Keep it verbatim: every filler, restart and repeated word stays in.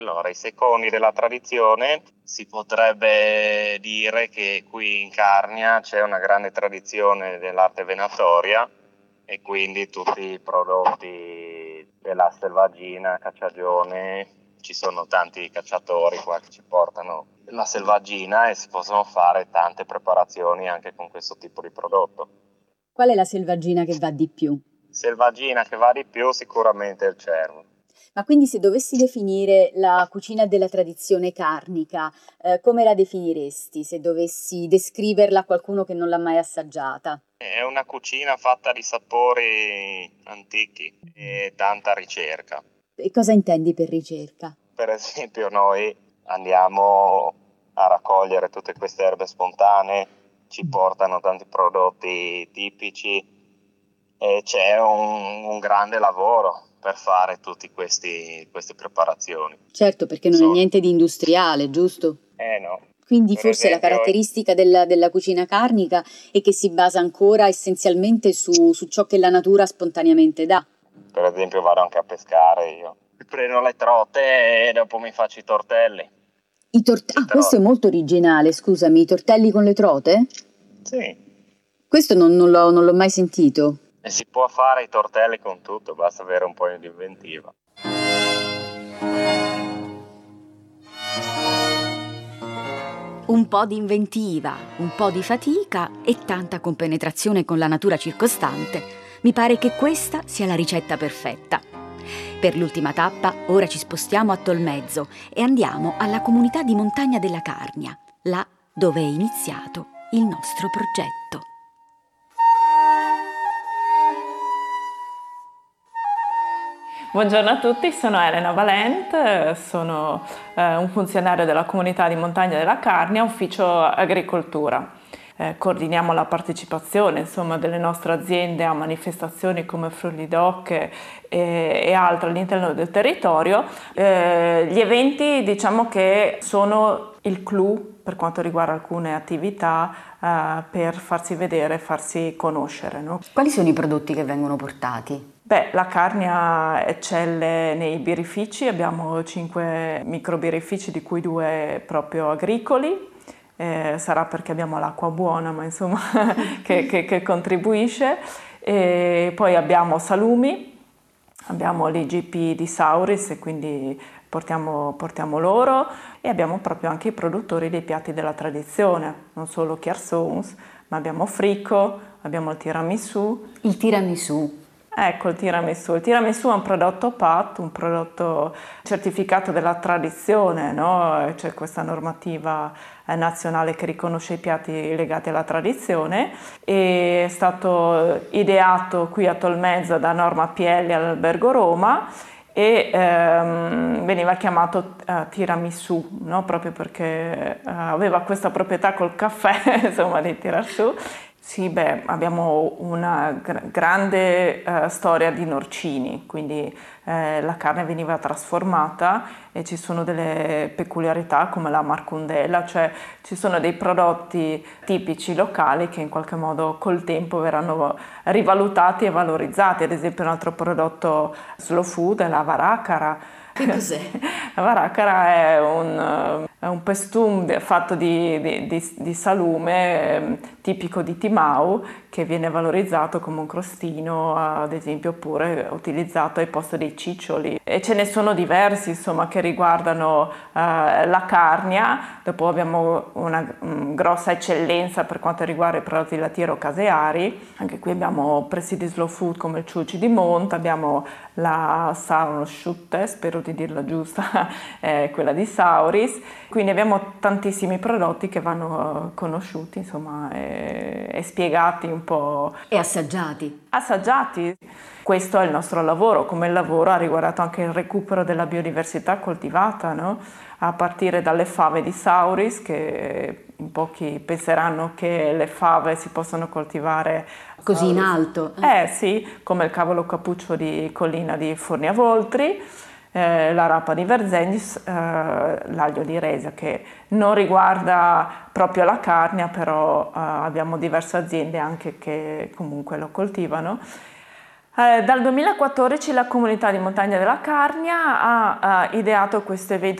Allora, i secoli della tradizione, si potrebbe dire che qui in Carnia c'è una grande tradizione dell'arte venatoria e quindi tutti i prodotti della selvaggina, cacciagione, ci sono tanti cacciatori qua che ci portano la selvaggina e si possono fare tante preparazioni anche con questo tipo di prodotto. Qual è la selvaggina che va di più? Selvaggina che va di più sicuramente il cervo. Ma quindi se dovessi definire la cucina della tradizione carnica, eh, come la definiresti se dovessi descriverla a qualcuno che non l'ha mai assaggiata? È una cucina fatta di sapori antichi e tanta ricerca. E cosa intendi per ricerca? Per esempio noi andiamo a raccogliere tutte queste erbe spontanee, ci portano tanti prodotti tipici e c'è un, un grande lavoro per fare tutte queste preparazioni. Certo, perché non è Sono- niente di industriale, giusto? Eh no. Quindi Per forse la esempio, caratteristica della, della cucina carnica è che si basa ancora essenzialmente su, su ciò che la natura spontaneamente dà. per esempio vado anche a pescare io. Mi prendo le trote e dopo mi faccio i tortelli. I tort- Le ah, questo è trote. molto originale, scusami, i tortelli con le trote? Sì. Questo non, non l'ho, non l'ho mai sentito. E si può fare i tortelli con tutto, basta avere un po' di inventiva. Un po' di inventiva, un po' di fatica e tanta compenetrazione con la natura circostante. Mi pare che questa sia la ricetta perfetta. Per l'ultima tappa, ora ci spostiamo a Tolmezzo e andiamo alla comunità di montagna della Carnia, là dove è iniziato il nostro progetto. Buongiorno a tutti, sono Elena Valent, sono eh, un funzionario della comunità di montagna della Carnia, ufficio agricoltura. Eh, coordiniamo la partecipazione insomma, delle nostre aziende a manifestazioni come Frullidoc e, e altre all'interno del territorio. Eh, gli eventi diciamo che sono il clou per quanto riguarda alcune attività eh, per farsi vedere e farsi conoscere. No? Quali sono i prodotti che vengono portati? Beh, la Carnia eccelle nei birrifici, abbiamo cinque microbirrifici di cui due proprio agricoli, eh, sarà perché abbiamo l'acqua buona, ma insomma che, che, che contribuisce. E poi abbiamo salumi, abbiamo l'I G P di Sauris e quindi portiamo, portiamo loro e abbiamo proprio anche i produttori dei piatti della tradizione, non solo Chiarsons, ma abbiamo Fricco, abbiamo il tiramisù. Il tiramisù. Ecco il tiramisù. Il tiramisù è un prodotto P A T, un prodotto certificato della tradizione, no? C'è questa normativa nazionale che riconosce i piatti legati alla tradizione e è stato ideato qui a Tolmezzo da Norma Pielli all'Albergo Roma e ehm, veniva chiamato uh, tiramisù, no? Proprio perché uh, aveva questa proprietà col caffè, insomma, di tirar su. Sì, beh, abbiamo una gr- grande uh, storia di norcini, quindi eh, la carne veniva trasformata e ci sono delle peculiarità come la marcundella, cioè ci sono dei prodotti tipici locali che in qualche modo col tempo verranno rivalutati e valorizzati. Ad esempio un altro prodotto slow food è la varacara. Che cos'è? La varacara è un, è un pestum fatto di, di, di, di salume eh, tipico di Timau che viene valorizzato come un crostino, ad esempio, oppure utilizzato ai posti dei ciccioli. E ce ne sono diversi, insomma, che riguardano eh, la Carnia. Dopo abbiamo una um, grossa eccellenza per quanto riguarda i prodotti lattiero-caseari. Anche qui abbiamo presidi slow food come il Ciuci di Monte, abbiamo la Sauerschutte, spero di dirla giusta, è quella di Sauris. Quindi abbiamo tantissimi prodotti che vanno conosciuti, insomma, e, e spiegati un po'. E assaggiati. Assaggiati. Questo è il nostro lavoro, come il lavoro ha riguardato anche il recupero della biodiversità coltivata, no? A partire dalle fave di Sauris, che in pochi penseranno che le fave si possono coltivare Così in alto. eh sì, come il cavolo cappuccio di Collina di Forniavoltri, eh, la rapa di Verzegnis, eh, l'aglio di Resia, che non riguarda proprio la Carnia, però eh, abbiamo diverse aziende anche che comunque lo coltivano. Eh, dal duemilaquattordici la comunità di montagna della Carnia ha, ha ideato questo evento